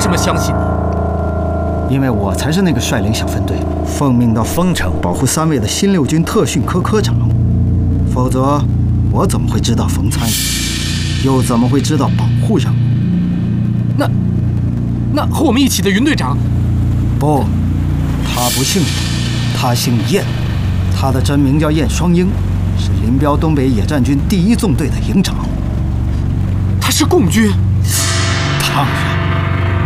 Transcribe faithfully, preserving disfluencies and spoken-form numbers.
什么相信你？ 因为我才是那个率领小分队奉命到丰城保护三位的新六军特训科科长，否则我怎么会知道冯参与，又怎么会知道保护任务？ 那那和我们一起的云队长？ 不，他不姓云，他姓燕，他的真名叫燕双鹰，是林彪东北野战军第一纵队的营长。 他是共军？ 当然。